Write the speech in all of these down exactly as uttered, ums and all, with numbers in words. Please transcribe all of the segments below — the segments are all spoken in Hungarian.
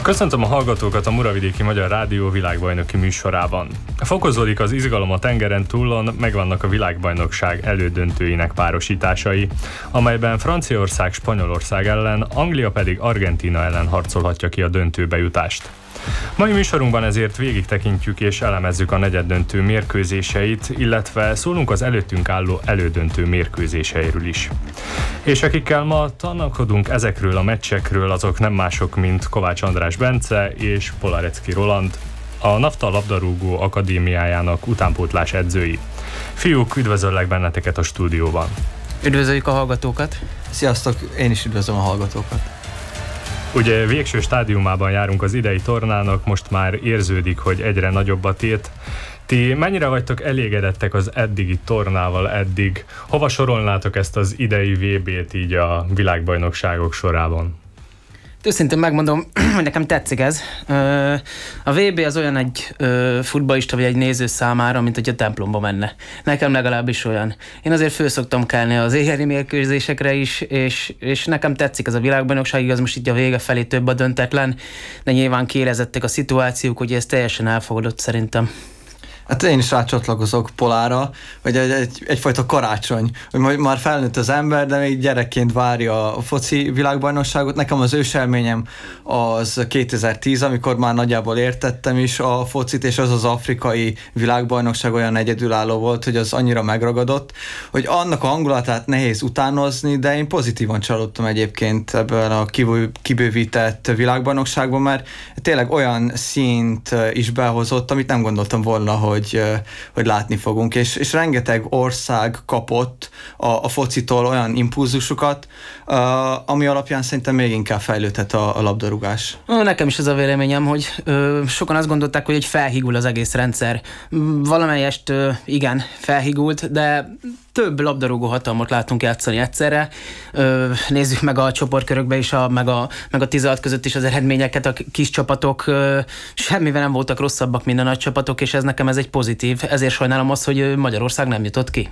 Köszöntöm a hallgatókat a Muravidéki Magyar Rádió világbajnoki műsorában. Fokozódik az izgalom a tengeren túlon, megvannak a világbajnokság elődöntőinek párosításai, amelyben Franciaország Spanyolország ellen, Anglia pedig Argentína ellen harcolhatja ki a döntőbe jutást. Mai műsorunkban ezért végig tekintjük és elemezzük a negyeddöntő mérkőzéseit, illetve szólunk az előttünk álló elődöntő mérkőzéseiről is. És akikkel ma tanakodunk ezekről a meccsekről, azok nem mások, mint Kovács András Bence és Polarecki Roland, a NAFTA labdarúgó akadémiájának utánpótlás edzői. Fiúk, üdvözöllek benneteket a stúdióban. Üdvözöljük a hallgatókat. Sziasztok, én is üdvözlöm a hallgatókat. Ugye végső stádiumában járunk az idei tornának, most már érződik, hogy egyre nagyobb a tét. Ti mennyire vagytok elégedettek az eddigi tornával eddig? Hova sorolnátok ezt az idei vé bét így a világbajnokságok sorában? Őszintén megmondom, hogy nekem tetszik ez. A vé bé az olyan egy futballista vagy egy néző számára, mint hogy a templomba menne. Nekem legalábbis olyan. Én azért föl szoktam kelni az éjjeli mérkőzésekre is, és, és nekem tetszik ez a világbajnokság, igaz most így a vége felé több a döntetlen, de nyilván kiélezettek a szituációk, hogy ez teljesen elfogadott szerintem. Hát én is rácsatlakozok Polára, vagy egy, egy, egyfajta karácsony, hogy már felnőtt az ember, de még gyerekként várja a foci világbajnokságot. Nekem az őselményem az kétezer-tíz, amikor már nagyjából értettem is a focit, és az az afrikai világbajnokság olyan egyedülálló volt, hogy az annyira megragadott, hogy annak a hangulatát nehéz utánozni, de én pozitívan csalódtam egyébként ebben a kibővített világbajnokságban, mert tényleg olyan színt is behozott, amit nem gondoltam volna, hogy Hogy, hogy látni fogunk, és, és rengeteg ország kapott a, a focitól olyan impulzusokat, uh, ami alapján szerintem még inkább fejlődhet a, a labdarúgás. Nekem is az a véleményem, hogy ö, sokan azt gondolták, hogy felhigul az egész rendszer. Valamelyest ö, igen, felhigult, de több labdarúgó hatalmat látunk játszani egyszerre. Ö, nézzük meg a csoportkörökbe is, a, meg, a, meg a tizenhat között is az eredményeket. A kis csapatok ö, semmivel nem voltak rosszabbak, mint a nagy csapatok, és ez nekem ez egy pozitív. Ezért sajnálom azt, hogy Magyarország nem jutott ki.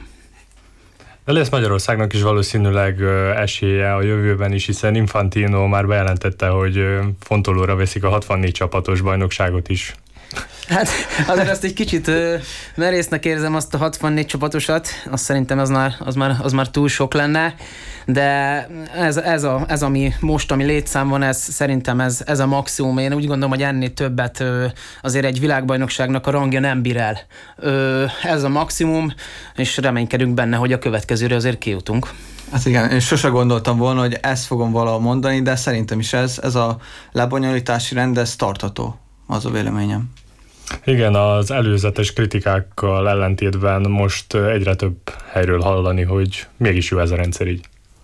De lesz Magyarországnak is valószínűleg esélye a jövőben is, hiszen Infantino már bejelentette, hogy fontolóra veszik a hatvannégy csapatos bajnokságot is. Hát azért azt egy kicsit ö, merésznek érzem azt a hatvannégy csapatosat, azt szerintem az már, az már, az már túl sok lenne, de ez, ez, a, ez ami most, ami létszám van, ez szerintem ez, ez a maximum. Én úgy gondolom, hogy ennél többet ö, azért egy világbajnokságnak a rangja nem bír el. Ö, ez a maximum, és reménykedünk benne, hogy a következőre azért kijutunk. Hát igen, én sose gondoltam volna, hogy ezt fogom valahol mondani, de szerintem is ez, ez a lebonyolítási rend, ez tartható, az a véleményem. Igen, az előzetes kritikákkal ellentétben most egyre több helyről hallani, hogy mégis jó ez a rendszer így.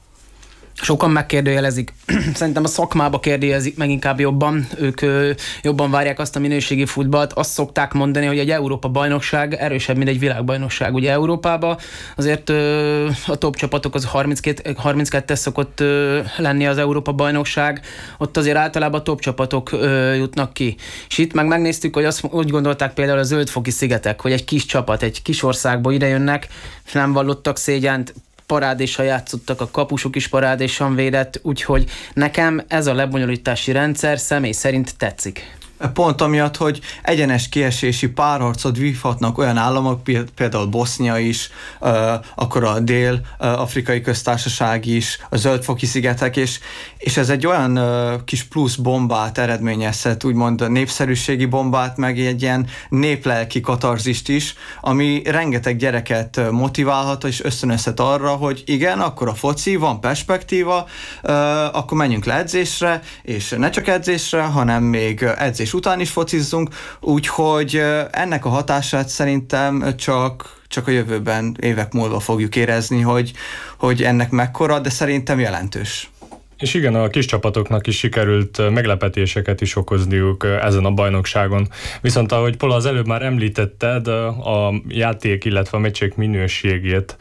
Sokan megkérdőjelezik. Szerintem a szakmába kérdőjelezik meg inkább jobban. Ők ö, jobban várják azt a minőségi futballt. Azt szokták mondani, hogy egy Európa-bajnokság erősebb, mint egy világbajnokság. Ugye Európában azért ö, a top csapatok az harminckettes szokott ö, lenni az Európa-bajnokság. Ott azért általában a top csapatok ö, jutnak ki. És itt meg megnéztük, hogy azt úgy gondolták például a Zöld-foki szigetek, hogy egy kis csapat, egy kis országból idejönnek, nem vallottak szégyent, parádésan játszottak, a kapusuk is parádésan védett, úgyhogy nekem ez a lebonyolítási rendszer személy szerint tetszik. Pont amiatt, hogy egyenes kiesési párharcot vívhatnak olyan államok, például Bosznia is, akkor a Dél-Afrikai Köztársaság is, a Zöld-foki szigetek, és, és ez egy olyan kis plusz bombát eredményezhet, úgymond népszerűségi bombát, meg egy ilyen néplelki katarzist is, ami rengeteg gyereket motiválhat, és ösztönözhet arra, hogy igen, akkor a foci, van perspektíva, akkor menjünk le edzésre, és ne csak edzésre, hanem még edzés után is focizzunk, úgyhogy ennek a hatását szerintem csak, csak a jövőben, évek múlva fogjuk érezni, hogy, hogy ennek mekkora, de szerintem jelentős. És igen, a kis csapatoknak is sikerült meglepetéseket is okozniuk ezen a bajnokságon. Viszont ahogy Pola az előbb már említetted, a játék, illetve a meccsek minőségét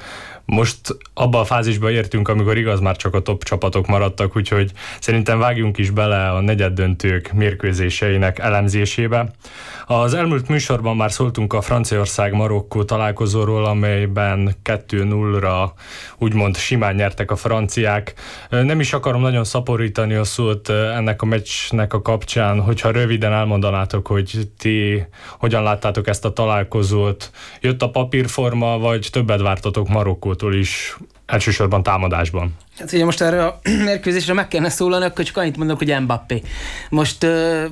Most abban a fázisban értünk, amikor igaz már csak a top csapatok maradtak, úgyhogy szerintem vágjunk is bele a negyeddöntők mérkőzéseinek elemzésébe. Az elmúlt műsorban már szóltunk a Franciaország-Marokkó találkozóról, amelyben kettő nullra úgymond simán nyertek a franciák. Nem is akarom nagyon szaporítani a szót ennek a meccsnek a kapcsán, hogyha röviden elmondanátok, hogy ti hogyan láttátok ezt a találkozót. Jött a papírforma, vagy többet vártatok Marokkótól is, elsősorban támadásban? Hát ugye most erre a mérkőzésre meg kellene szólalni, akkor csak annyit mondok, hogy Mbappé. Most ö,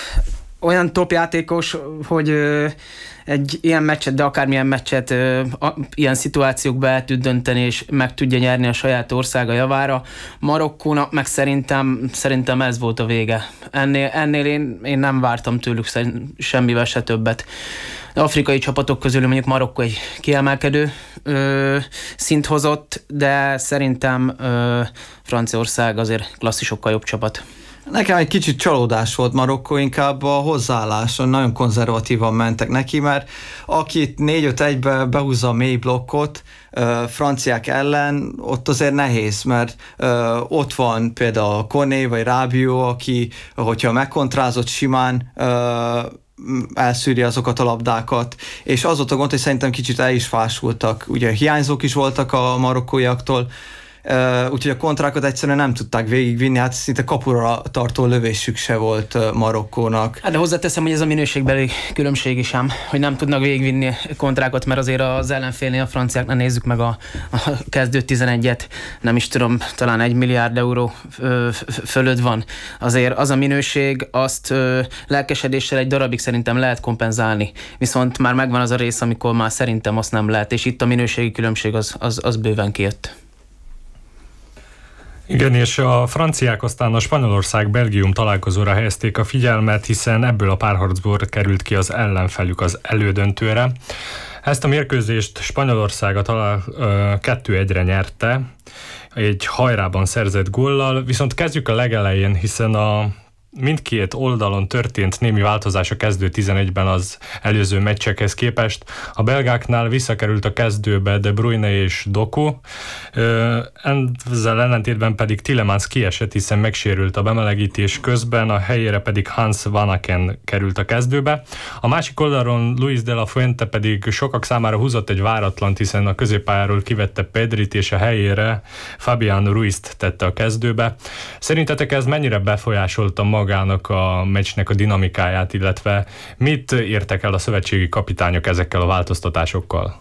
olyan top játékos, hogy ö, egy ilyen meccset, de akármilyen meccset ö, a, ilyen szituációkba el tud dönteni, és meg tudja nyerni a saját országa javára. Marokkónak meg szerintem, szerintem ez volt a vége. Ennél, ennél én, én nem vártam tőlük semmivel se többet. Afrikai csapatok közül mondjuk Marokkó egy kiemelkedő ö, szint hozott, de szerintem ö, Franciaország azért klasszisokkal jobb csapat. Nekem egy kicsit csalódás volt Marokkó, inkább a hozzáálláson, nagyon konzervatívan mentek neki, mert akit négy öt egybe behúzza a mély blokkot franciák ellen, ott azért nehéz, mert ö, ott van például Koné vagy Rábió, aki, hogyha megkontrázott simán, ö, elszűri azokat a labdákat, és az volt a gond, hogy szerintem kicsit el is fásultak. Ugye hiányzók is voltak a marokkóiaktól, Uh, úgyhogy a kontrákat egyszerűen nem tudták végigvinni, hát szinte kapura tartó lövésük se volt uh, Marokkónak. Hát de hozzáteszem, hogy ez a minőségbeli különbség is ám, hogy nem tudnak végigvinni kontrákat, mert azért az ellenfélnél a franciáknál nézzük meg a, a kezdő tizenegyet, nem is tudom, talán egy milliárd euró ö, fölött van. Azért az a minőség, azt ö, lelkesedéssel egy darabig szerintem lehet kompenzálni, viszont már megvan az a rész, amikor már szerintem azt nem lehet, és itt a minőségi különbség az, az, az bőven kijött. Igen, és a franciák aztán a Spanyolország-Belgium találkozóra helyezték a figyelmet, hiszen ebből a párharcból került ki az ellenfelük az elődöntőre. Ezt a mérkőzést Spanyolország a talál kettő egyre nyerte, egy hajrában szerzett góllal, viszont kezdjük a legelején, hiszen a mindkét oldalon történt némi változás a kezdő tizenegyben az előző meccsekhez képest. A belgáknál visszakerült a kezdőbe De Bruyne és Doku, ezzel ellentétben pedig Tielemans kiesett, hiszen megsérült a bemelegítés közben, a helyére pedig Hans Van Aken került a kezdőbe. A másik oldalon Luis de la Fuente pedig sokak számára húzott egy váratlant, hiszen a középpályáról kivette Pedrit, és a helyére Fabián Ruizt tette a kezdőbe. Szerintetek ez mennyire befolyásolta magának a meccsnek a dinamikáját, illetve mit értek el a szövetségi kapitányok ezekkel a változtatásokkal?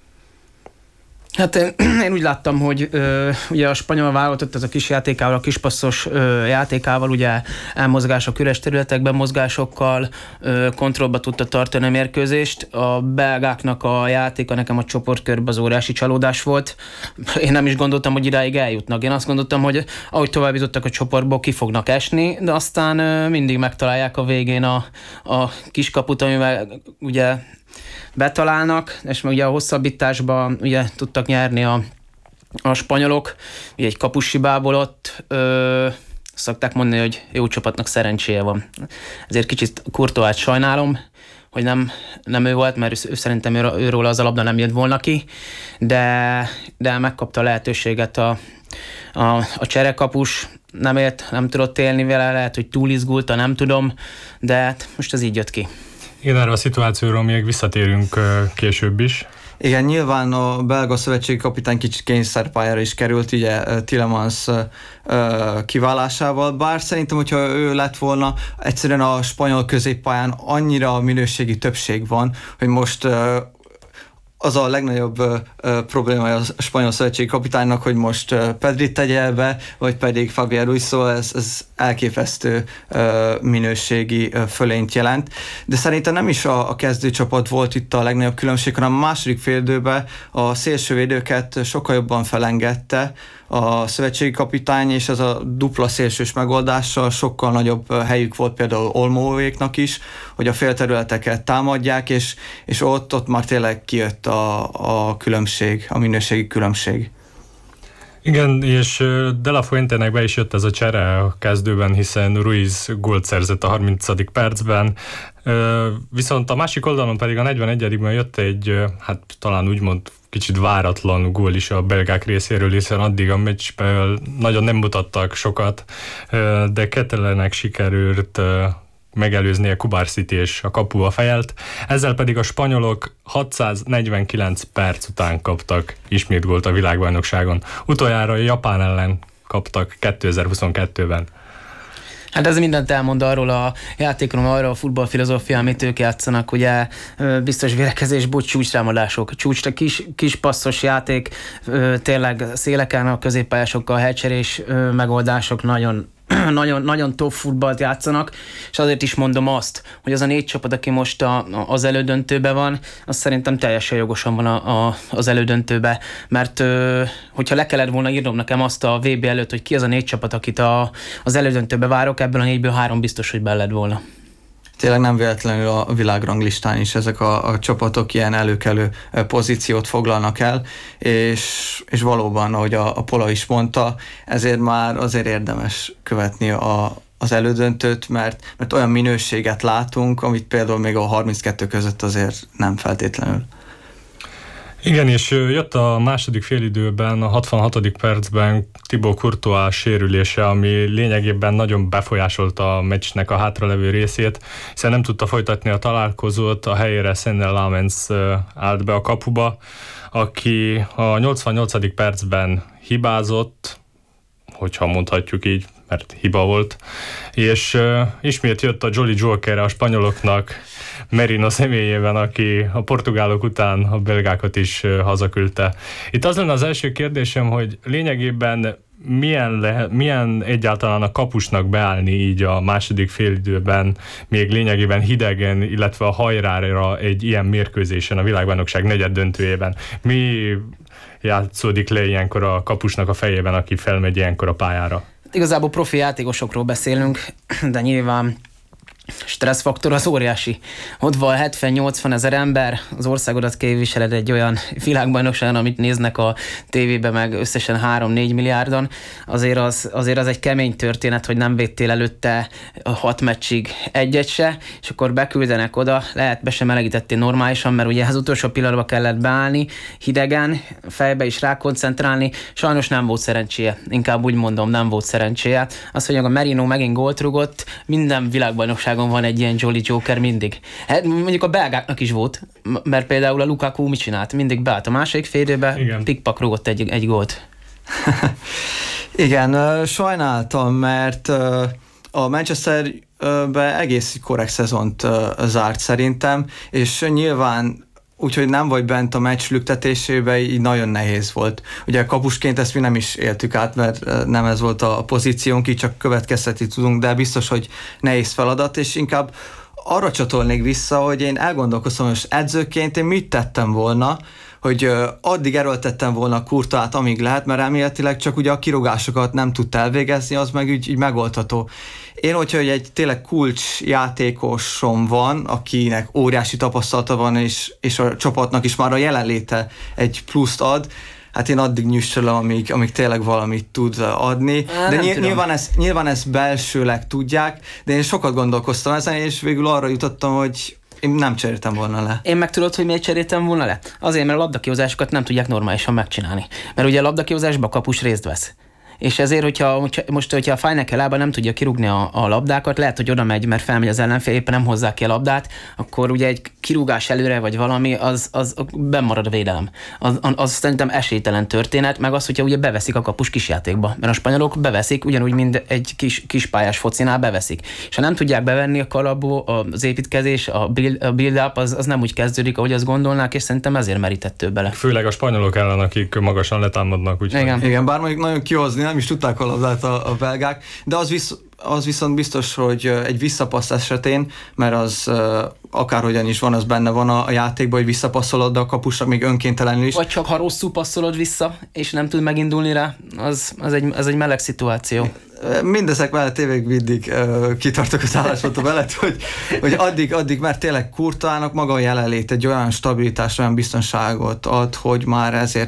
Hát én, én úgy láttam, hogy ö, ugye a spanyol válogatott ez a kis játékával, a kispasszos ö, játékával, ugye elmozgások üres területekben, mozgásokkal ö, kontrollba tudta tartani a mérkőzést. A belgáknak a játéka nekem a csoportkörben az óriási csalódás volt. Én nem is gondoltam, hogy idáig eljutnak. Én azt gondoltam, hogy ahogy tovább jutottak a csoportból, ki fognak esni, de aztán ö, mindig megtalálják a végén a, a kiskaput, amivel ugye betalálnak, és meg ugye a hosszabbításban ugye tudtak nyerni a, a spanyolok, ugye egy kapushibából ott ö, szokták mondani, hogy jó csapatnak szerencséje van. Ezért kicsit Courtois-t sajnálom, hogy nem, nem ő volt, mert ő, ő szerintem ő, őról az a labda nem jött volna ki, de, de megkapta a lehetőséget a, a, a cserekapus, nem élt, nem tudott élni vele, lehet, hogy túl izgulta, nem tudom, de hát most ez így jött ki. Igen, erre a szituációról még visszatérünk később is. Igen, nyilván a belga szövetségi kapitány kicsit kényszerpályára is került, ugye Tielemans kiválásával, bár szerintem, hogyha ő lett volna, egyszerűen a spanyol középpályán annyira minőségi többség van, hogy most az a legnagyobb uh, problémája a spanyol szövetségi kapitánynak, hogy most uh, Pedrit tegye be, vagy pedig Fabián Ruiz, szóval ez, ez elképesztő uh, minőségi uh, fölényt jelent. De szerintem nem is a, a kezdőcsapat volt itt a legnagyobb különbség, hanem a második féldőben a szélsővédőket sokkal jobban felengedte a szövetségi kapitány, és ez a dupla szélsős megoldással sokkal nagyobb helyük volt például Olmóéknak is, hogy a félterületeket támadják, és, és ott, ott már tényleg kijött a, a különbség, a minőségi különbség. Igen, és De La Fuentének be is jött ez a csere a kezdőben, hiszen Ruiz gólt szerzett a harmincadik percben, viszont a másik oldalon pedig a negyvenegyedikben jött egy, hát talán úgymond kicsit váratlan gól is a belgák részéről, hiszen addig a meccsben nagyon nem mutattak sokat, de Ketelenek sikerült megelőznie Kubarszyt és a kapuba fejelt, ezzel pedig a spanyolok hatszáznegyvenkilenc perc után kaptak ismét gólt a világbajnokságon. Utoljára Japán ellen kaptak kétezer-huszonkettőben. Hát ez mindent elmond arról a játékról, arról a futballfilozófia, amit ők játszanak, ugye biztos vérekezésből csúcstámadások, csúcs, kis, kis passzos játék, tényleg széleken a középpályásokkal helycserés megoldások nagyon Nagyon, nagyon top futballt játszanak, és azért is mondom azt, hogy az a négy csapat, aki most a, az elődöntőben van, az szerintem teljesen jogosan van a, a, az elődöntőbe, mert ö, hogyha le kellett volna írnom nekem azt a vé bé előtt, hogy ki az a négy csapat, akit a, az elődöntőbe várok, ebből a négyből három biztos, hogy bele lett volna. Tényleg nem véletlenül a világranglistán is ezek a, a csapatok ilyen előkelő pozíciót foglalnak el, és, és valóban, ahogy a, a Pola is mondta, ezért már azért érdemes követni a, az elődöntőt, mert, mert olyan minőséget látunk, amit például még a harminckettő között azért nem feltétlenül. Igen, és jött a második félidőben, a hatvanhatodik percben Thibaut Courtois sérülése, ami lényegében nagyon befolyásolta a meccsnek a hátralevő részét, hiszen nem tudta folytatni a találkozót, a helyére Senne Lammens állt be a kapuba, aki a nyolcvannyolcadik percben hibázott, hogyha mondhatjuk így, mert hiba volt, és uh, ismét jött a Jolly Joker a spanyoloknak Merino személyében, aki a portugálok után a belgákat is uh, hazaküldte. Itt az lenne az első kérdésem, hogy lényegében milyen, le, milyen egyáltalán a kapusnak beállni így a második félidőben, még lényegében hidegen, illetve a hajrára egy ilyen mérkőzésen a világbajnokság negyed döntőjében. Mi játszódik le ilyenkor a kapusnak a fejében, aki felmegy ilyenkor a pályára? Igazából profi játékosokról beszélünk, de nyilván stresszfaktor az óriási. Ott van hetven-nyolcvan ezer ember, az országodat képviseled egy olyan világbajnokságon, amit néznek a tévében, meg összesen három-négy milliárdan. Azért az, azért az egy kemény történet, hogy nem védtél előtte hat meccsig egyet se, és akkor beküldenek oda, lehet be sem melegítettél normálisan, mert ugye az utolsó pillanatban kellett beállni, hidegen, fejbe is rákoncentrálni. Sajnos nem volt szerencséje, inkább úgy mondom, nem volt szerencséje. Az, hogy a Merino megint gólt rugott, minden világbajnokság van egy ilyen Jolly Joker mindig. Hát mondjuk a belgáknak is volt, mert például a Lukaku mit csinált? Mindig beállt a második félidőbe, pikpak rúgott egy, egy gólt. Igen, sajnáltam, mert a Manchesterbe egész korrekt szezont zárt szerintem, és nyilván úgyhogy nem vagy bent a meccs lüktetésében, így nagyon nehéz volt. Ugye kapusként ezt mi nem is éltük át, mert nem ez volt a pozíciónk, így csak következtetni tudunk, de biztos, hogy nehéz feladat, és inkább arra csatolnék vissza, hogy én elgondolkoztam, hogy edzőként én mit tettem volna, hogy addig erőltettem volna Courtoist, amíg lehet, mert elméletileg csak ugye a kirúgásokat nem tudta elvégezni, az meg így, így megoldható. Én, hogyha egy tényleg kulcs játékosom van, akinek óriási tapasztalata van, és, és a csapatnak is már a jelenléte egy pluszt ad, hát én addig nyüssölöm, amíg, amíg tényleg valamit tud adni. Á, de ny- nyilván, ez, nyilván ezt belsőleg tudják, de én sokat gondolkoztam ezen, és végül arra jutottam, hogy én nem cseréltem volna le. Én meg tudod, hogy miért cseréltem volna le? Azért, mert a labdakihúzásokat nem tudják normálisan megcsinálni. Mert ugye a labdakihúzásban a kapus részt vesz. És ezért, hogyha most, hogyha a Fajneke lába nem tudja kirúgni a, a labdákat, lehet, hogy oda megy, mert felmegy az ellenfél, éppen nem hozzá ki a labdát, akkor ugye egy kirúgás előre, vagy valami, az, az benn marad a védelem. Az, az szerintem esélytelen történet, meg az, hogyha ugye beveszik a kapus kisjátékba. Mert a spanyolok beveszik, ugyanúgy, mint egy kis, kispályás focinál beveszik. És ha nem tudják bevenni a kalapból, az építkezés, a build, a build-up, az, az nem úgy kezdődik, ahogy azt gondolnák, és szerintem ezért merített több bele. Főleg a spanyolok ellen, akik magasan letámadnak. Úgy Igen. Igen, bár mondjuk nagyon kihozni nem is tudták a labdát a, a belgák, de az, visz, az viszont biztos, hogy egy visszapassz esetén, mert az akárhogyan is van, az benne van a, a játékban, hogy visszapasszolod, de a kapusnak még önkéntelenül is. Vagy csak ha rosszul passzolod vissza, és nem tud megindulni rá, az, az, egy, az egy meleg szituáció. Mindezek mellett évig mindig uh, kitartok az álláspontom mellett, hogy, hogy addig, addig, mert tényleg Courtoisnak maga a jelenlét egy olyan stabilitást, olyan biztonságot ad, hogy már ezért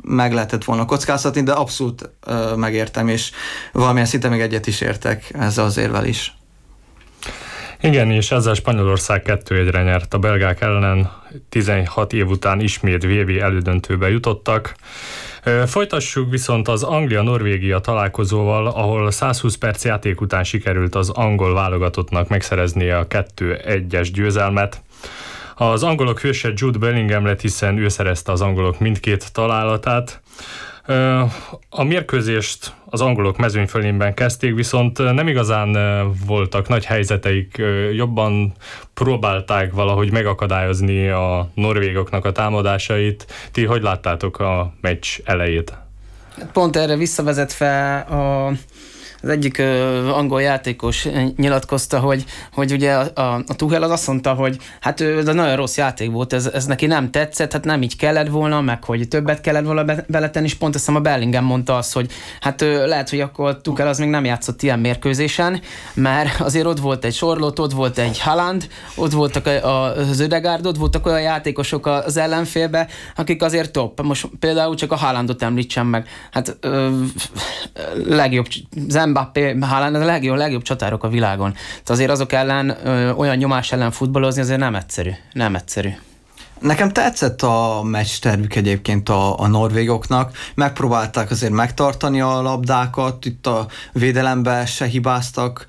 meg lehetett volna kockáztatni, de abszolút uh, megértem, és valamilyen szinte még egyet is értek ezzel az érvel is. Igen, és ezzel Spanyolország kettő egyre nyert a belgák ellen, tizenhat év után ismét vé bé elődöntőbe jutottak. Folytassuk viszont az Anglia-Norvégia találkozóval, ahol százhúsz perc játék után sikerült az angol válogatottnak megszereznie a kettő egyes győzelmet. Az angolok hőse Jude Bellingham lett, hiszen ő szerezte az angolok mindkét találatát. A mérkőzést az angolok mezőnyfölényben kezdték, viszont nem igazán voltak nagy helyzeteik, jobban próbálták valahogy megakadályozni a norvégoknak a támadásait. Ti hogy láttátok a meccs elejét? Pont erre visszavezetve a az egyik ö, angol játékos nyilatkozta, hogy, hogy ugye a, a, a Tuchel az azt mondta, hogy hát ez nagyon rossz játék volt, ez, ez neki nem tetszett, hát nem így kellett volna, meg hogy többet kellett volna be, beletenni, és pont azt hiszem a Bellingham mondta azt, hogy hát ö, lehet, hogy akkor a Tuchel az még nem játszott ilyen mérkőzésen, mert azért ott volt egy Sorlot, ott volt egy Haaland, ott voltak a, a, az Ödegaard, ott voltak olyan játékosok az ellenfélbe, akik azért top. Most például csak a Haalandot említsem meg. Hát ö, legjobb Mbappé, Haaland a legjobb, legjobb csatárok a világon. Tehát azért azok ellen, ö, olyan nyomás ellen futballozni azért nem egyszerű. Nem egyszerű. Nekem tetszett a meccs tervük egyébként a, a norvégoknak. Megpróbálták azért megtartani a labdákat, itt a védelembe se hibáztak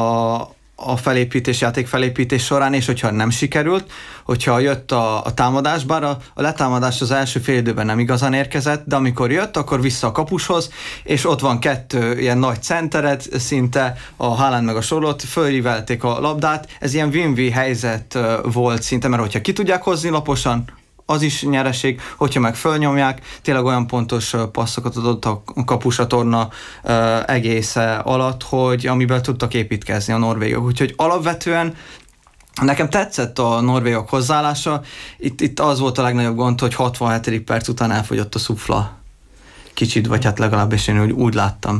a a felépítés, játék felépítés során, és hogyha nem sikerült, hogyha jött a, a támadás, bár a, a letámadás az első fél időben nem igazán érkezett, de amikor jött, akkor vissza a kapushoz, és ott van kettő ilyen nagy centeret, szinte a Haaland meg a Sorlot, fölrivelték a labdát, ez ilyen win-win helyzet volt szinte, mert hogyha ki tudják hozni laposan, az is nyereség, hogyha meg fölnyomják, tényleg olyan pontos passzokat adott a kapusatorna egésze alatt, hogy amiből tudtak építkezni a norvégok. Úgyhogy alapvetően nekem tetszett a norvégok hozzáállása. Itt, itt az volt a legnagyobb gond, hogy hatvanhetedik perc után elfogyott a szufla. Kicsit, vagy hát legalábbis én úgy, úgy láttam.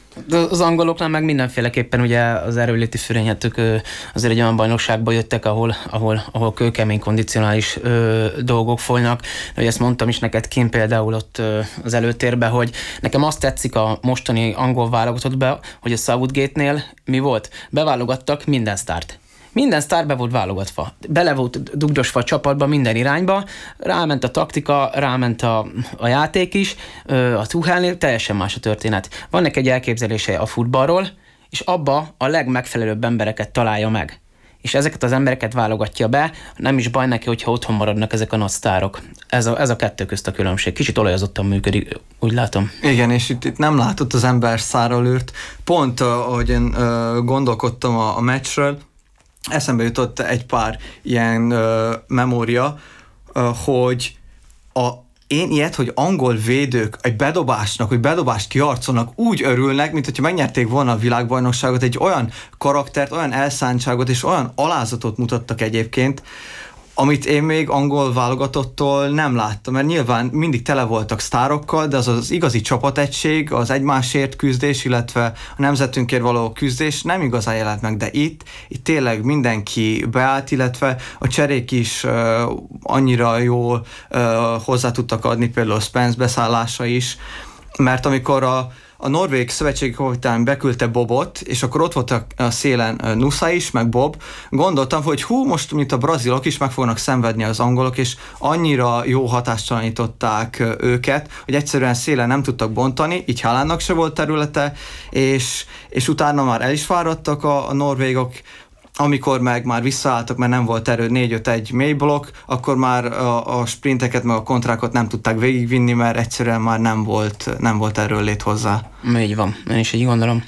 Az angoloknál meg mindenféleképpen ugye az erőléti fürényhetők azért egy olyan bajnokságba jöttek, ahol, ahol, ahol kőkemény kondicionális ö, dolgok folynak. De ezt mondtam is neked kint például ott ö, az előtérben, hogy nekem azt tetszik a mostani angol válogatottban, hogy a Southgate-nél mi volt? Beválogattak minden sztárt. Minden sztár be volt válogatva. Bele volt dugdosva a csapatba minden irányba, ráment a taktika, ráment a, a játék is, a Tuchelnél teljesen más a történet. Van neki egy elképzelése a futballról, és abba a legmegfelelőbb embereket találja meg. És ezeket az embereket válogatja be, nem is baj neki, hogyha otthon maradnak ezek a nagy sztárok. Ez a, ez a kettő közt a különbség. Kicsit olajozottan működik, úgy látom. Igen, és itt, itt nem látott az ember szára lőrt. Pont, ahogy én uh, gondolkodtam a, a meccsről, eszembe jutott egy pár ilyen uh, memória, uh, hogy a, én ilyet, hogy angol védők egy bedobásnak, hogy bedobást kiharcolnak, úgy örülnek, mint hogyha megnyerték volna a világbajnokságot, egy olyan karaktert, olyan elszántságot és olyan alázatot mutattak egyébként, amit én még angol válogatottól nem láttam, mert nyilván mindig tele voltak sztárokkal, de az az igazi csapategység, az egymásért küzdés, illetve a nemzetünkért való küzdés nem igazán jelent meg, de itt, itt tényleg mindenki beállt, illetve a cserék is uh, annyira jól uh, hozzá tudtak adni, például Spence beszállása is, mert amikor a A norvég szövetségi kapitány beküldte Bobot, és akkor ott volt a, a szélen Nusa is, meg Bob. Gondoltam, hogy hú, most mint a brazilok is meg fognak szenvedni az angolok, és annyira jó hatástalanították őket, hogy egyszerűen szélen nem tudtak bontani, így Haalandnak se volt területe, és, és utána már el is fáradtak a, a norvégok. Amikor meg már visszaálltak, mert nem volt erő négy öt egy mély blokk, akkor már a, a sprinteket, meg a kontrákat nem tudták végigvinni, mert egyszerűen már nem volt, nem volt erről lét hozzá. Így van, én is így gondolom.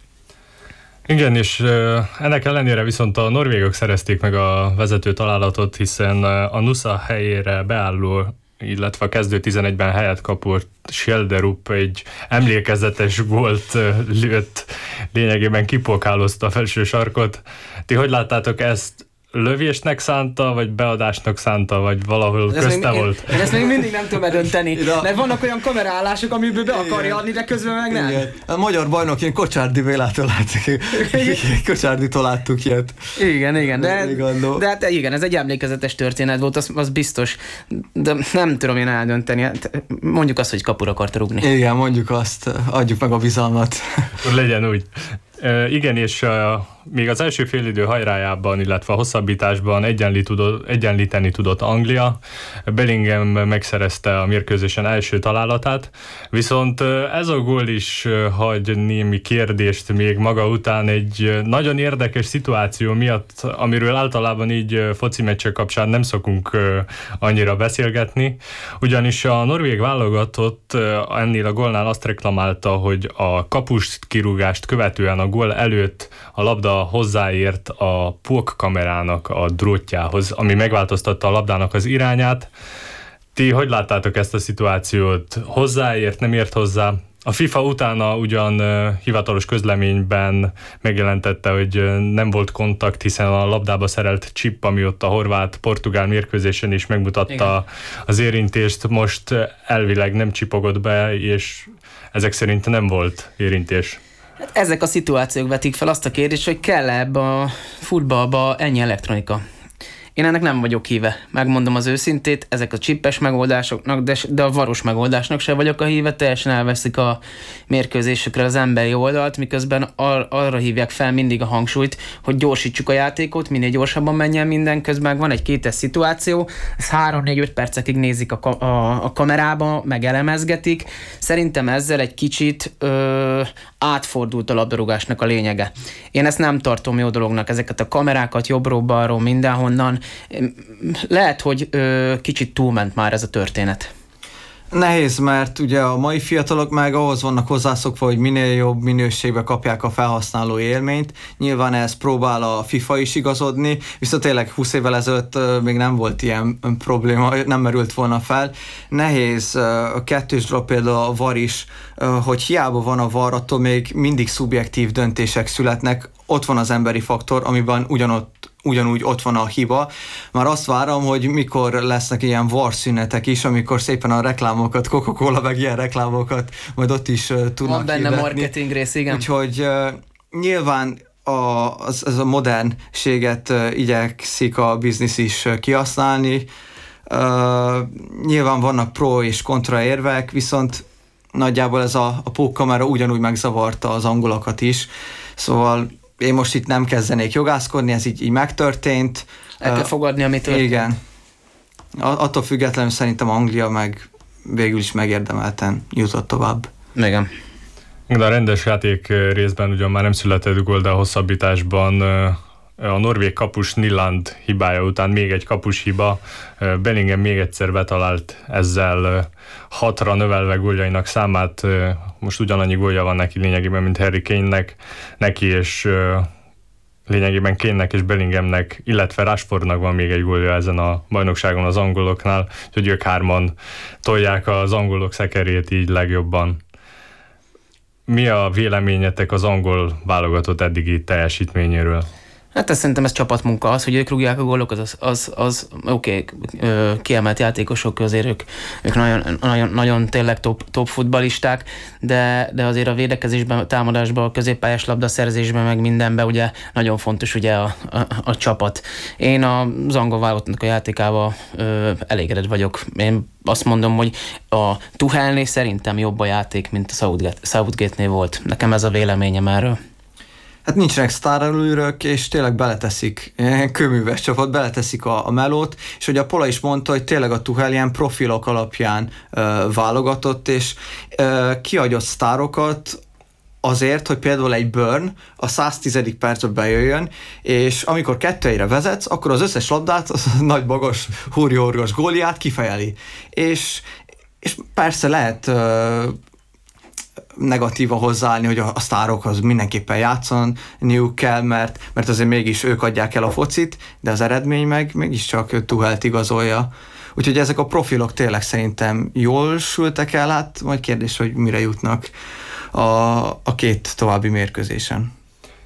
Igen, és ennek ellenére viszont a norvégok szerezték meg a vezető találatot, hiszen a Nusa helyére beálló, illetve a kezdő tizenegyben helyet kapott Schjelderup egy emlékezetes gólt lőtt, lényegében kipokálozta a felső sarkot. Ti hogy láttátok ezt? lövésnek szánta, vagy beadásnak szánta, vagy valahol ez közte még, volt? Én, én ezt még mindig nem tudom eldönteni, mert vannak olyan kamerállások, amiből be akarja adni, de közben meg nem. Igen. A magyar bajnok ilyen Kocsárdi Vélától láttuk. Kocsárditól láttuk ilyet. Igen, igen, de, de hát igen, ez egy emlékezetes történet volt, az, az biztos, de nem tudom én eldönteni. Mondjuk azt, hogy kapura akart rúgni. Igen, mondjuk azt, adjuk meg a bizalmat. Legyen úgy. E, igen, és uh, még az első félidő hajrájában, illetve a hosszabbításban egyenlít tudott, egyenlíteni tudott Anglia. Bellingham megszerezte a mérkőzésen első találatát, viszont ez a gól is hagy némi kérdést még maga után egy nagyon érdekes szituáció miatt, amiről általában így foci meccsek kapcsán nem szokunk annyira beszélgetni, ugyanis a norvég válogatott ennél a gólnál azt reklamálta, hogy a kapus kirúgást követően a gól előtt a labda hozzáért a puck kamerának a drótjához, ami megváltoztatta a labdának az irányát. Ti hogy láttátok ezt a szituációt? Hozzáért, nem ért hozzá? A FIFA utána ugyan uh, hivatalos közleményben megjelentette, hogy uh, nem volt kontakt, hiszen a labdába szerelt chip, ami ott a horvát-portugál mérkőzésen is megmutatta igen. az érintést, most elvileg nem csipogott be, és ezek szerint nem volt érintés. Hát ezek a szituációk vetik fel azt a kérdést, hogy kell-e ebbe a futballba ennyi elektronika. Én ennek nem vagyok híve. Megmondom az őszintét, ezek a csippes megoldásoknak, de, de a varos megoldásnak se vagyok a híve, teljesen elveszik a mérkőzésekre az emberi oldalt, miközben ar- arra hívják fel mindig a hangsúlyt, hogy gyorsítsuk a játékot, minél gyorsabban menjen minden, közben van egy kétes szituáció, ez három-négy-öt percekig nézik a, ka- a, a kamerába, meg elemezgetik. Szerintem ezzel egy kicsit ö, átfordult a labdarúgásnak a lényege. Én ezt nem tartom jó dolognak, ezeket a kamerákat jobbról-balról mindenhonnan. Lehet, hogy ö, kicsit túlment már ez a történet. Nehéz, mert ugye a mai fiatalok meg ahhoz vannak hozzászokva, hogy minél jobb minőségbe kapják a felhasználó élményt. Nyilván ez próbál a FIFA is igazodni, viszont tényleg húsz évvel ezelőtt még nem volt ilyen probléma, nem merült volna fel. Nehéz a kettős dolog, például a VAR is, hogy hiába van a VAR, attól még mindig szubjektív döntések születnek. Ott van az emberi faktor, amiben ugyanott ugyanúgy ott van a hiba. Már azt várom, hogy mikor lesznek ilyen VAR szünetek is, amikor szépen a reklámokat, Coca-Cola meg ilyen reklámokat majd ott is uh, tudnak van benne hirdetni. Marketing rész, igen. Úgyhogy uh, nyilván a, az, az a modernséget uh, igyekszik a biznisz is uh, kihasználni. Uh, nyilván vannak pro és kontra érvek, viszont nagyjából ez a, a pókkamera ugyanúgy megzavarta az angolokat is. Szóval én most itt nem kezdenék jogászkodni, ez így, így megtörtént. El kell fogadni, amit történt. Igen. Attól függetlenül szerintem Anglia meg végül is megérdemelten jutott tovább. Igen. De a rendes játék részben ugyan már nem született gól, de a hosszabbításban a norvég kapus Nyland hibája után még egy kapus hiba. Bellingham még egyszer betalált, ezzel hatra növelve góljainak számát. Most ugyanannyi gólja van neki lényegében, mint Harry Kane-nek, neki és lényegében Kane-nek és Bellinghamnek, illetve Rashfordnak van még egy gólja ezen a bajnokságon az angoloknál, úgyhogy ők hárman tolják az angolok szekerét így legjobban. Mi a véleményetek az angol válogatott eddigi teljesítményéről? Hát ez szerintem ez csapatmunka. Az, hogy ők rúgják a gólokat, az, az, az oké, okay, kiemelt játékosok közé, ők, ők nagyon, nagyon, nagyon tényleg top, top futballisták, de, de azért a védekezésben, a támadásban, a középpályás labdaszerzésben, meg mindenben ugye nagyon fontos ugye a, a, a csapat. Én az angol válogatottnak a játékával ö, elégedett vagyok. Én azt mondom, hogy a Tuchelnél szerintem jobb a játék, mint a Southgate, Southgate-nél volt. Nekem ez a véleményem erről. Hát nincsenek sztárelőrök, és tényleg beleteszik, ilyen kőműves csapat, beleteszik a, a melót, és hogy a Pola is mondta, hogy tényleg a Tuchel ilyen profilok alapján ö, válogatott, és ö, kiadott sztárokat azért, hogy például egy Burn a száztizedik percben bejöjjön, és amikor kettőre vezetsz, akkor az összes labdát, az nagy magas, húrjórgos góliát kifejeli. És, és persze lehet ö, negatíva hozzáállni, hogy a, a sztárokhoz mindenképpen játszaniuk kell, mert, mert azért mégis ők adják el a focit, de az eredmény meg mégiscsak Tuchelt igazolja. Úgyhogy ezek a profilok tényleg szerintem jól sültek el, hát majd kérdés, hogy mire jutnak a, a két további mérkőzésen.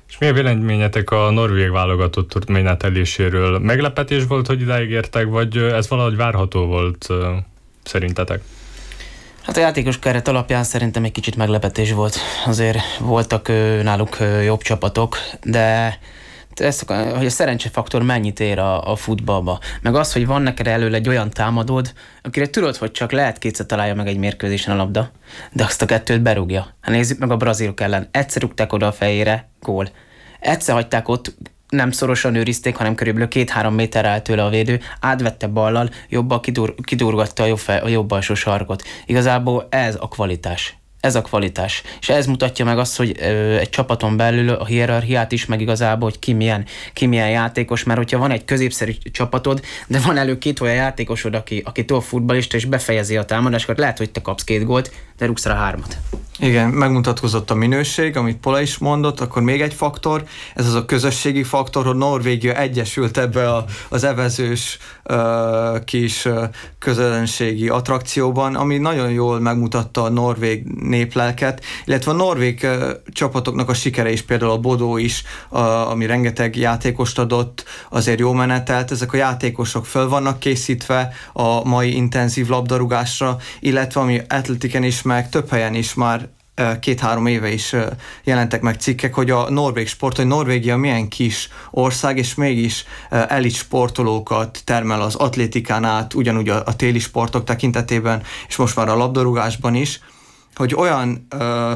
És mi a véleményetek a norvég válogatott turményáteléséről? Meglepetés volt, hogy idáig értek, vagy ez valahogy várható volt szerintetek? Hát a játékos keret alapján szerintem egy kicsit meglepetés volt. Azért voltak ö, náluk ö, jobb csapatok, de ez, hogy a szerencsefaktor mennyit ér a, a futballba. Meg az, hogy van neked előle egy olyan támadód, akire tudod, hogy csak lehet kétszer találja meg egy mérkőzésen a labda, de azt a kettőt berúgja. Hát nézzük meg a brazilok ellen. Egyszer rúgták oda a fejére, gól. Egyszer hagyták ott, nem szorosan őrizték, hanem körülbelül két-három méterre állt tőle a védő, átvette ballal, jobbal kidur, kidurgatta a jobb, fel, a jobb alsó sarkot. Igazából ez a kvalitás. Ez a kvalitás. És ez mutatja meg azt, hogy ö, egy csapaton belül a hierarchiát is, meg igazából, hogy ki milyen, ki milyen játékos, mert hogyha van egy középszerű csapatod, de van elő két olyan játékosod, aki, aki túl futballista, és befejezi a támadásokat, lehet, hogy te kapsz két gólt, de rúgsz rá hármat. Igen, megmutatkozott a minőség, amit Pola is mondott, akkor még egy faktor, ez az a közösségi faktor, hogy Norvégia egyesült ebbe a, az evezős uh, kis uh, közönségi attrakcióban, ami nagyon jól megmutatta a norvég néplelket, illetve a norvég uh, csapatoknak a sikere is, például a Bodó is, uh, ami rengeteg játékost adott, azért jó menetelt, ezek a játékosok föl vannak készítve a mai intenzív labdarúgásra, illetve ami atletiken is, meg több helyen is már két-három éve is jelentek meg cikkek, hogy a norvég sport, hogy Norvégia milyen kis ország, és mégis elit sportolókat termel az atlétikán át, ugyanúgy a, a téli sportok tekintetében, és most már a labdarúgásban is, hogy olyan uh,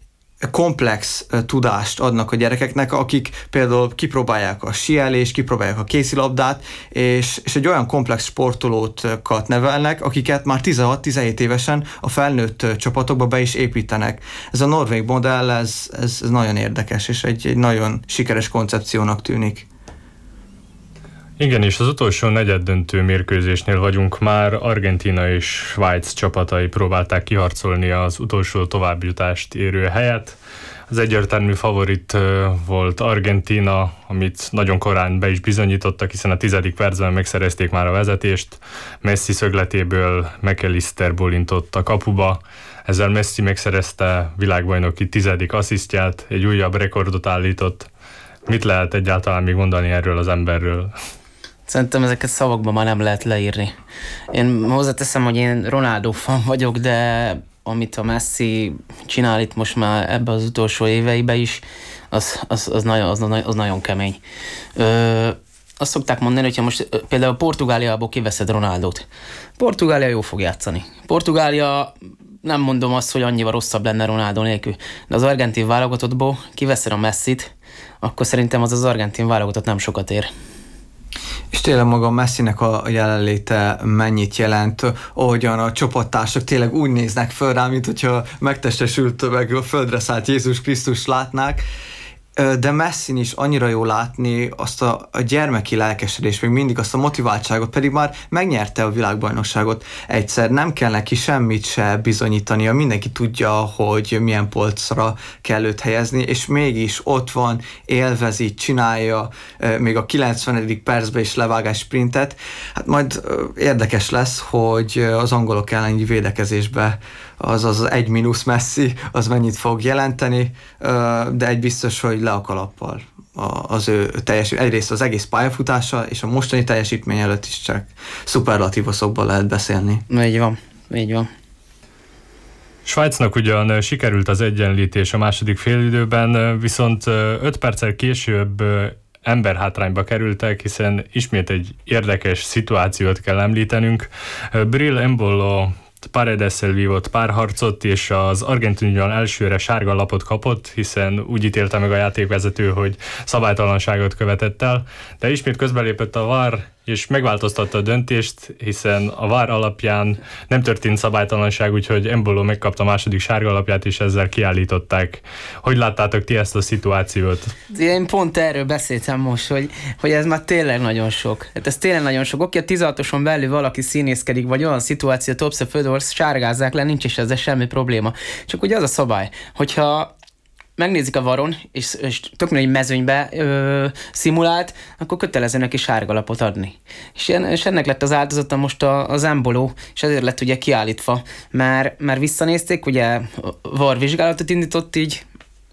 komplex uh, tudást adnak a gyerekeknek, akik például kipróbálják a síelést, kipróbálják a kézilabdát, és, és egy olyan komplex sportolókat nevelnek, akiket már tizenhat-tizenhét évesen a felnőtt uh, csapatokba be is építenek. Ez a norvég modell, ez, ez, ez nagyon érdekes, és egy, egy nagyon sikeres koncepciónak tűnik. Igen, és az utolsó negyeddöntő mérkőzésnél vagyunk már. Argentína és Svájc csapatai próbálták kiharcolni az utolsó továbbjutást érő helyet. Az egyértelmű favorit volt Argentína, amit nagyon korán be is bizonyítottak, hiszen a tizedik percben megszerezték már a vezetést. Messi szögletéből McAllister bólintott a kapuba. Ezzel Messi megszerezte világbajnoki tizedik asszisztját, egy újabb rekordot állított. Mit lehet egyáltalán még mondani erről az emberről? Szerintem ezeket szavakban már nem lehet leírni. Én hozzáteszem, hogy én Ronaldo fan vagyok, de amit a Messi csinál itt most már ebbe az utolsó éveiben is, az, az, az, nagyon, az, az nagyon kemény. Ö, azt szokták mondani, hogyha most például Portugáliából kiveszed Ronaldót. Portugália jó fog játszani. Portugália, nem mondom azt, hogy annyival rosszabb lenne Ronaldo nélkül, de az argentin válogatottból kiveszed a Messit, akkor szerintem az az argentin válogatott nem sokat ér. És tényleg maga Messinek a jelenléte mennyit jelent, ahogyan a csapattársak tényleg úgy néznek föl rá, mint hogyha megtestesült, meg a földre szállt Jézus Krisztus látnák, de Messin is annyira jó látni azt a, a gyermeki lelkesedést, még mindig azt a motiváltságot, pedig már megnyerte a világbajnokságot egyszer, nem kell neki semmit se bizonyítania, mindenki tudja, hogy milyen polcra kell őt helyezni, és mégis ott van, élvezi, csinálja, még a kilencvenedik percben is levágás sprintet. Hát majd érdekes lesz, hogy az angolok elleni védekezésbe az az egy mínusz Messi, az mennyit fog jelenteni, de egy biztos, hogy le a kalappal az ő teljesítmény, egyrészt az egész pályafutása, és a mostani teljesítmény előtt is csak szuperlatívoszokban lehet beszélni. Így van, így van. Svájcnak ugyan sikerült az egyenlítés a második félidőben, viszont öt perccel később emberhátrányba kerültek, hiszen ismét egy érdekes szituációt kell említenünk. Bril Embolo Paredessel vívott párharcot, és az argentin ugyan elsőre sárga lapot kapott, hiszen úgy ítélte meg a játékvezető, hogy szabálytalanságot követett el, de ismét közbelépett a vár, és megváltoztatta a döntést, hiszen a vár alapján nem történt szabálytalanság, úgyhogy Embolo megkapta a második sárga lapját, és ezzel kiállították. Hogy láttátok ti ezt a szituációt? Én pont erről beszéltem most, hogy, hogy ez már tényleg nagyon sok. Hát ez tényleg nagyon sok. Oké, a tizenhatoson belül valaki színészkedik, vagy olyan szituáció, többször földor sárgázzák le, nincs is ezzel semmi probléma. Csak ugye az a szabály, hogyha megnézik a varon, és, és tök mindegy mezőnybe ö, szimulált, akkor kötelező neki sárgalapot adni. És, és ennek lett az áldozata most a, az Embolo, és ezért lett ugye kiállítva, mert, mert visszanézték, ugye var vizsgálatot indított így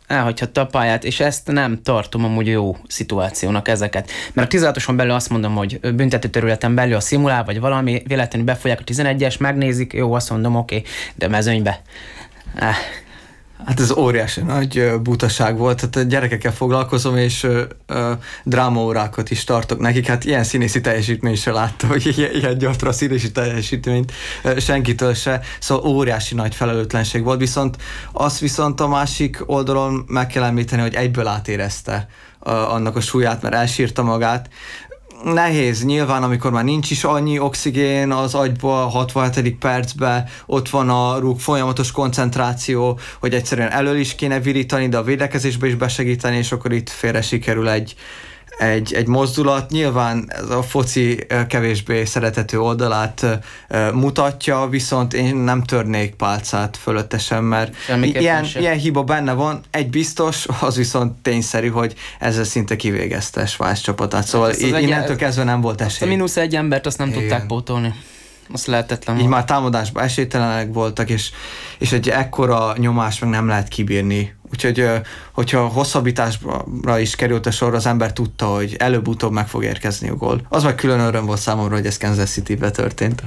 elhagyhatta a pályát, és ezt nem tartom amúgy jó szituációnak ezeket. Mert a tizenhatoson belül azt mondom, hogy büntető területen belül a szimulál, vagy valami, véletlenül befolyják a tizenegyes, megnézik, jó, azt mondom, oké, okay, de mezőnybe. Eh. Hát ez óriási nagy butaság volt, tehát a gyerekekkel foglalkozom, és ö, ö, drámaórákat is tartok nekik, hát ilyen színészi teljesítményt se láttam, hogy ilyen, ilyen gyatra színészi teljesítményt ö, senkitől se, szóval óriási nagy felelőtlenség volt, viszont azt viszont a másik oldalon meg kell említeni, hogy egyből átérezte ö, annak a súlyát, mert elsírta magát. Nehéz, nyilván, amikor már nincs is annyi oxigén az agyba, a hatvanhetedik percben, ott van a rúg folyamatos koncentráció, hogy egyszerűen elől is kéne virítani, de a védekezésbe is besegíteni, és akkor itt félre sikerül egy, egy, egy mozdulat. Nyilván ez a foci kevésbé szeretető oldalát mutatja, viszont én nem törnék pálcát fölöttesen, mert ilyen, ilyen hiba benne van. Egy biztos, az viszont tényszerű, hogy ezzel szinte kivégezte a Svájc csapatát. Szóval hát innentől kezdve nem volt esély. A mínusz egy embert azt nem Igen. tudták pótolni. Az lehetetlen volt. Így már támadásban esélytelenek voltak, és, és egy ekkora nyomás meg nem lehet kibírni. Úgyhogy, hogyha hosszabbításra is került a sor, az ember tudta, hogy előbb-utóbb meg fog érkezni a gól. Az meg külön öröm volt számomra, hogy ez Kansas City-be történt.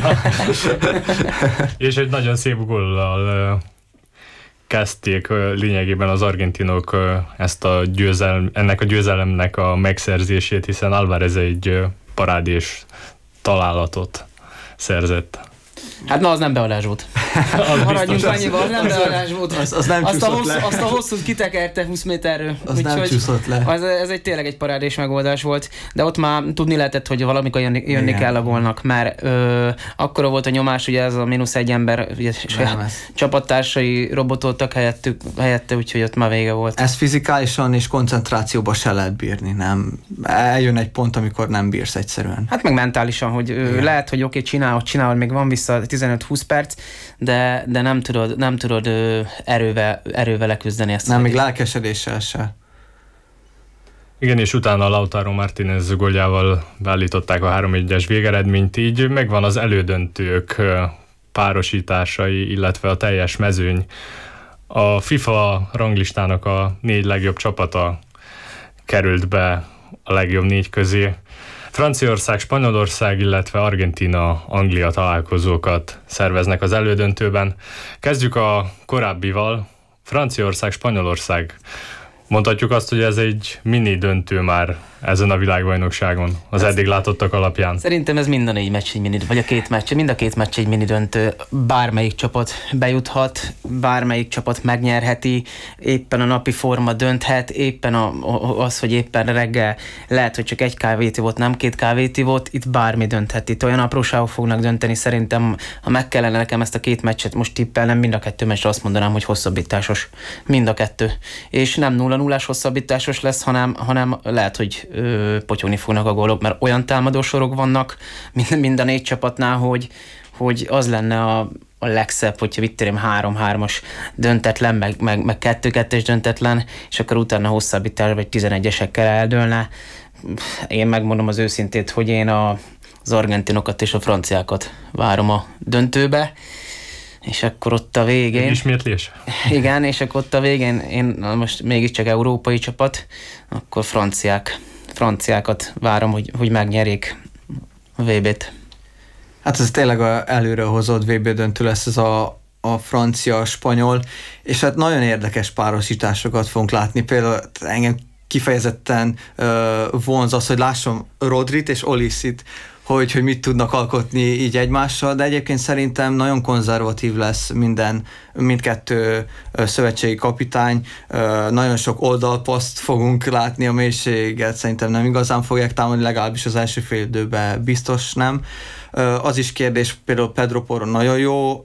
És egy nagyon szép góllal kezdték lényegében az argentinok ezt a győzelm, ennek a győzelemnek a megszerzését, hiszen Álvarez egy parádés találatot szerzett. Hát na, az nem beadás volt. Maradjunk annyival, az nem beadás volt. Az, az nem azt, a hosszú, le. azt a hosszút kitekerte húsz méterről. Az úgy, nem csúszott le. Az, ez egy tényleg egy parádés megoldás volt, de ott már tudni lehetett, hogy valamikor jönni, jönni kell a gólnak, mert ö, akkora volt a nyomás, ugye ez a mínusz egy ember, ugye csapattársai robotoltak helyettük, helyette, úgyhogy ott már vége volt. Ez fizikálisan és koncentrációban se lehet bírni, nem. Eljön egy pont, amikor nem bírsz egyszerűen. Hát meg mentálisan, hogy ö, lehet, hogy oké, okay, csinálod, csinálod, még van vissza tizenöt-húsz perc, de, de nem tudod, nem tudod ö, erővel, erővel leküzdeni ezt. Nem, még lelkesedéssel se. Igen, és utána a Lautaro Martínez góljával beállították a három egyes végeredményt, így megvan az elődöntők párosításai, illetve a teljes mezőny. A FIFA ranglistának a négy legjobb csapata került be a legjobb négy közé. Franciaország, Spanyolország, illetve Argentína, Anglia találkozókat szerveznek az elődöntőben. Kezdjük a korábbival. Franciaország, Spanyolország. Mondhatjuk azt, hogy ez egy mini döntő már ezen a világbajnokságon, az eddig látottak alapján. Szerintem ez mind a négy meccs egy mini, vagy a két meccs, mind a két meccs egy mini döntő. Bármelyik csapat bejuthat, bármelyik csapat megnyerheti, éppen a napi forma dönthet, éppen a, az, hogy éppen reggel lehet, hogy csak egy kávét ivott, nem két kávét ivott, itt bármi dönthet. Itt olyan apróságok fognak dönteni, szerintem, ha meg kellene nekem ezt a két meccset most tippelnem, mind a kettő meccsre azt mondanám, hogy hosszabbításos. Mind a kettő. És nem nulla nullás hosszabbításos lesz, hanem, hanem lehet, hogy ö, potyogni fognak a gólok, mert olyan támadósorok vannak mind, mind a négy csapatnál, hogy, hogy az lenne a, a legszebb, hogyha mit terem három-hármas döntetlen, meg, meg, meg kettő-kettes döntetlen, és akkor utána hosszabbítás vagy tizenegyesekkel eldőlne. Én megmondom az őszintét, hogy én a, az argentinokat és a franciákat várom a döntőbe, és akkor ott a végén... Egy ismétlés? Igen, és akkor ott a végén, én most mégiscsak európai csapat, akkor franciák, franciákat várom, hogy, hogy megnyerjék a vé bét. Hát ez tényleg a előre hozott vé bé döntő lesz ez a, a francia-spanyol, és hát nagyon érdekes párosításokat fogunk látni. Például engem kifejezetten uh, vonz az, hogy lássam Rodrit és Olissit, hogy, hogy mit tudnak alkotni így egymással, de egyébként szerintem nagyon konzervatív lesz minden, mindkettő szövetségi kapitány. Nagyon sok oldalpaszt fogunk látni, a mélységet szerintem nem igazán fogják támadni, legalábbis az első fél időben biztos nem. Az is kérdés, például Pedro Porro nagyon jó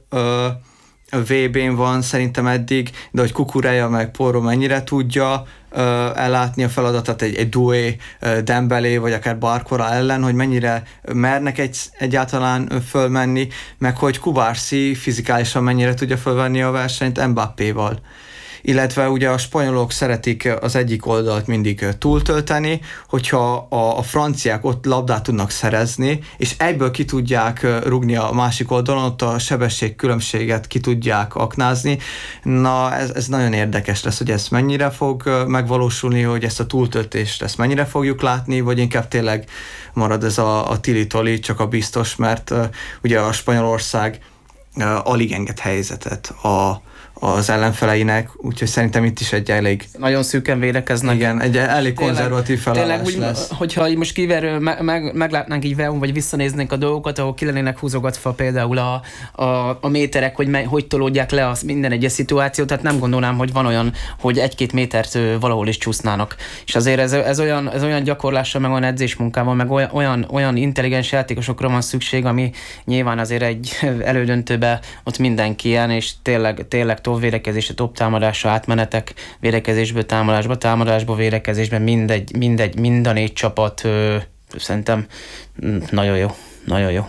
vé bén van szerintem eddig, de hogy Kukureya meg Porro mennyire tudja uh, ellátni a feladatát egy, egy Doué, uh, Dembélé, vagy akár Barcola ellen, hogy mennyire mernek egy, egyáltalán fölmenni, meg hogy Kubarsi fizikálisan mennyire tudja fölvenni a versenyt Mbappéval. illetve ugye a spanyolok szeretik az egyik oldalt mindig túltölteni, hogyha a, a franciák ott labdát tudnak szerezni, és egyből ki tudják rugni a másik oldalon, ott a sebességkülönbséget ki tudják aknázni. Na, ez, ez nagyon érdekes lesz, hogy ez mennyire fog megvalósulni, hogy ezt a túltöltést ezt mennyire fogjuk látni, vagy inkább tényleg marad ez a, a tili-toli, csak a biztos, mert uh, ugye a Spanyolország uh, alig enged helyzetet a, az ellenfeleinek, úgyhogy szerintem itt is egy elég... Nagyon szűken védekeznek. Igen, egy elég konzervatív felállás tényleg úgy, lesz. Hogyha most kiverő meg, meg, meglátnánk így velünk, vagy visszanéznénk a dolgokat, ahol ki lennének húzogatva például a, a, a méterek, hogy me, hogy tolódják le az minden egyes szituációt, tehát nem gondolnám, hogy van olyan, hogy egy-két métert valahol is csúsznának. És azért ez, ez, olyan, ez olyan gyakorlással, meg olyan edzésmunkával, meg olyan, olyan, olyan intelligens játékosokra van szükség, ami nyilván azért egy elődöntőbe ott mindenki ilyen, és tényleg, tényleg top védekezésre, top támadásra, átmenetek, védekezésből támadásba, támadásba, védekezésben mindegy, mindegy, mind a négy csapat ö, szerintem nagyon jó, nagyon jó.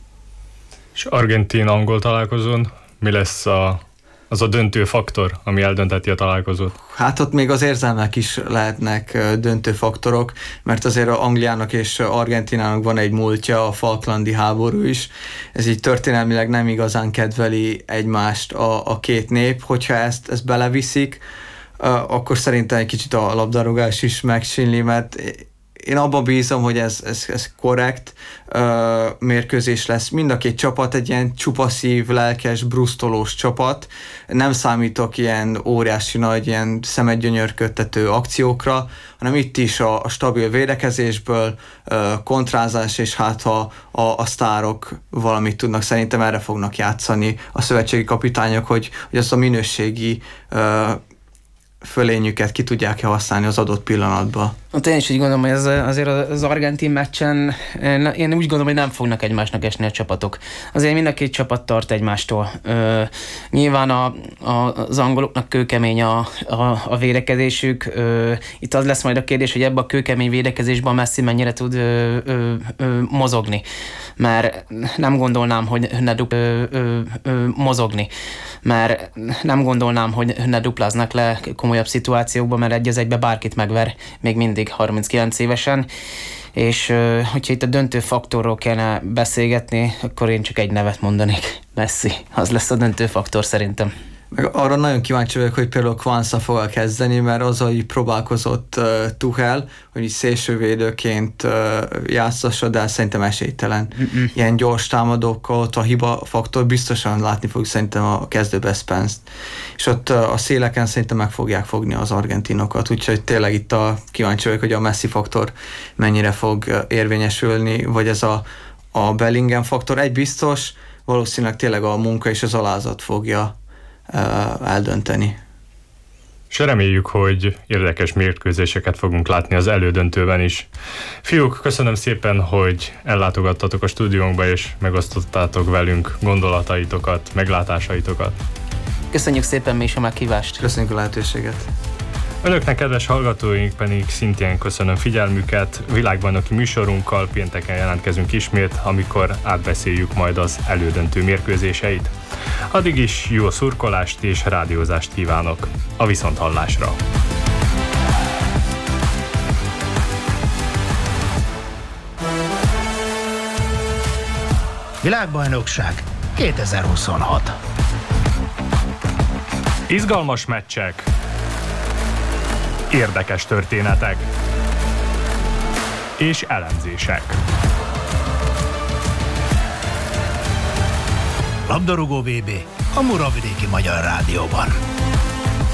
És argentin-angol találkozón mi lesz a, az a döntő faktor, ami eldönteti a találkozót? Hát ott még az érzelmek is lehetnek döntő faktorok, mert azért Angliának és Argentinának van egy múltja, a Falklandi háború is. Ez így történelmileg nem igazán kedveli egymást a, a két nép. Hogyha ezt, ezt beleviszik, akkor szerintem egy kicsit a labdarúgás is megsínli, mert én abban bízom, hogy ez, ez, ez korrekt uh, mérkőzés lesz. Mind a két csapat egy ilyen csupaszív, lelkes, brusztolós csapat. Nem számítok ilyen óriási nagy, ilyen szemedgyönyörködtető akciókra, hanem itt is a, a stabil védekezésből, uh, kontrázás, és hát ha a, a sztárok valamit tudnak, szerintem erre fognak játszani a szövetségi kapitányok, hogy, hogy azt a minőségi uh, fölényüket ki tudják használni az adott pillanatban. Hát én is úgy gondolom, hogy ez, azért az argentin meccsen én úgy gondolom, hogy nem fognak egymásnak esni a csapatok. Azért mind a két csapat tart egymástól. Ö, nyilván a, a, az angoloknak kőkemény a, a, a védekezésük. Ö, itt az lesz majd a kérdés, hogy ebben a kőkemény védekezésben Messi mennyire tud ö, ö, ö, mozogni. Mert nem gondolnám, hogy ne du- ö, ö, ö, mozogni. Mert nem gondolnám, hogy ne dupláznak le komolyabb szituációkban, mert egy az egybe bárkit megver, még mindig harminckilenc évesen, és hogyha itt a döntő faktorról kellene beszélgetni, akkor én csak egy nevet mondanék, Messi. Az lesz a döntő faktor szerintem. Meg arra nagyon kíváncsi vagyok, hogy például Kwanza fog kezdeni, mert az, hogy próbálkozott uh, Tuchel, hogy így szélsővédőként uh, játszassa, de szerintem esélytelen. Mm-mm. Ilyen gyors támadókkal, ott a hiba faktor biztosan látni fogjuk szerintem a kezdőbe Spence-t. És ott uh, a széleken szerintem meg fogják fogni az argentinokat, úgyhogy tényleg itt a kíváncsi vagyok, hogy a Messi faktor mennyire fog uh, érvényesülni, vagy ez a, a Bellingham faktor. Egy biztos, valószínűleg tényleg a munka és az alázat fogja eldönteni. És reméljük, hogy érdekes mérkőzéseket fogunk látni az elődöntőben is. Fiúk, köszönöm szépen, hogy ellátogattatok a stúdiónkba, és megosztottátok velünk gondolataitokat, meglátásaitokat. Köszönjük szépen mi is a meghívást. Köszönjük a lehetőséget. Önöknek, kedves hallgatóink, pedig szintén köszönöm figyelmüket. Világbajnoki műsorunkkal pénteken jelentkezünk ismét, amikor átbeszéljük majd az elődöntő mérkőzéseit. Addig is jó szurkolást és rádiózást kívánok. A viszonthallásra! Világbajnokság kétezer-huszonhat. Izgalmas meccsek, érdekes történetek és elemzések. Labdarúgó vé bé a Muravidéki Magyar Rádióban.